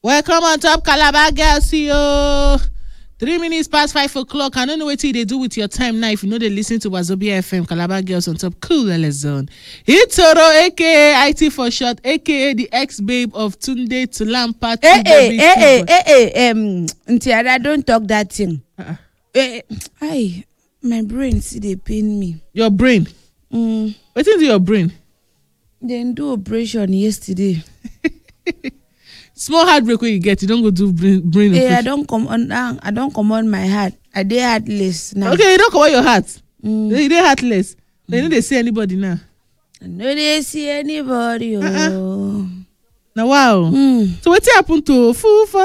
Welcome on top, Calabar girls. See you. 3 minutes past 5 o'clock. I don't know what they do with your time now. If you know they listen to Wazobia FM, Calabar girls on top, cool zone. Itoro, aka IT for short, aka the ex-babe of Tunde Tulampa. Ntiara, don't talk that thing. My brain see they pain me. Your brain? What is your brain? They do operation yesterday. Small heartbreak when you get, you don't go do brain operation. I don't come on my heart. I dey heartless now. Okay, you don't come on your heart. You dey heartless. They know they see anybody now. I know they see anybody. Oh. Now wow. So what happened to Fufa?